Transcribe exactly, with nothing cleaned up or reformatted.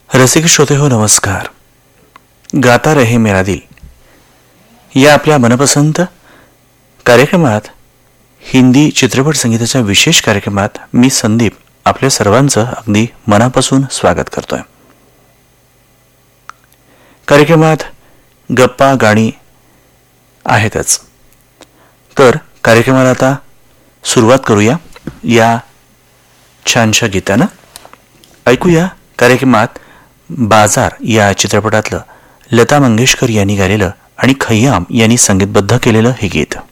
रसिक श्रोते हो नमस्कार. गाता रहे मेरा दिल या आपल्या मनपसंत कार्यक्रमात, हिंदी चित्रपट संगीताच्या विशेष कार्यक्रमात मी संदीप आपल्या सर्वांचं अगदी मनापासून स्वागत करतोय. कार्यक्रमात गप्पा गाणी आहेतच, तर कार्यक्रमाला आता सुरुवात करूया या छानशा गीतानं. ऐकूया कार्यक्रमात बाजार या चित्रपटातलं लता मंगेशकर यांनी गायलेलं आणि खय्याम यांनी संगीतबद्ध केलेलं हे गीत.